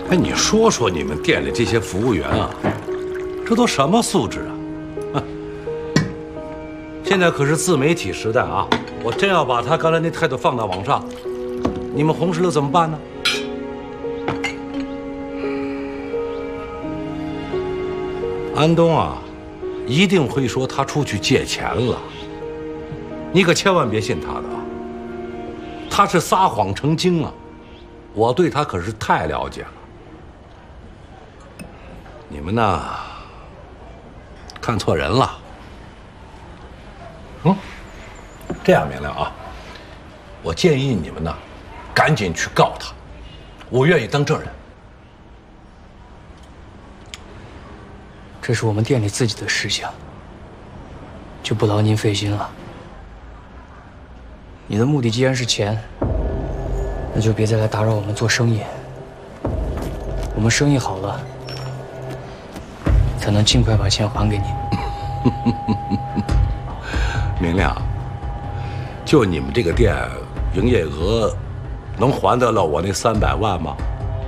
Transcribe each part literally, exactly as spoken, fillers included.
哎，你说说你们店里这些服务员啊，这都什么素质啊？现在可是自媒体时代啊！我真要把他刚才那态度放到网上，你们红石榴怎么办呢？安东啊，一定会说他出去借钱了，你可千万别信他的啊！他是撒谎成精啊！我对他可是太了解了。你们呢，看错人了。嗯，这样明亮啊，我建议你们呢，赶紧去告他，我愿意当证人。 这是我们店里自己的事情，就不劳您费心了。你的目的既然是钱，那就别再来打扰我们做生意。我们生意好了，才能尽快把钱还给你。 明亮，就你们这个店，营业额能还得了我那三百万吗？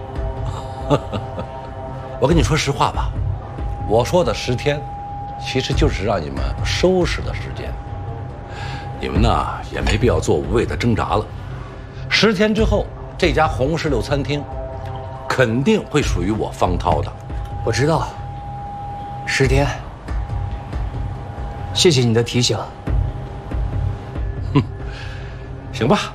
我跟你说实话吧。我说的十天，其实就是让你们收拾的时间。你们呢也没必要做无谓的挣扎了。十天之后，这家红石榴餐厅肯定会属于我方涛的。 我知道，十天。谢谢你的提醒。 哼，行吧。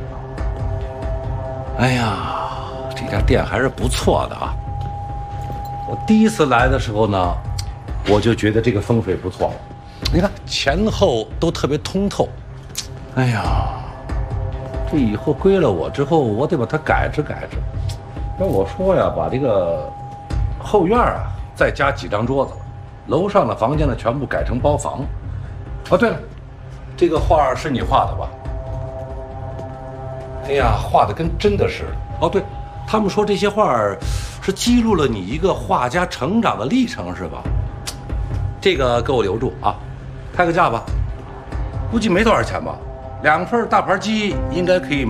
哎呀，这家店还是不错的啊。我第一次来的时候呢，我就觉得这个风水不错了。你看前后都特别通透。哎呀，这以后归了我之后，我得把它改制改制。要我说呀，把这个后院啊再加几张桌子，楼上的房间呢全部改成包房。哦，对了，这个画是你画的吧？哎呀，画的跟真的似的。哦，对，他们说这些画是记录了你一个画家成长的历程，是吧？这个给我留住啊，开个价吧，估计没多少钱吧，两份大盘鸡应该可以。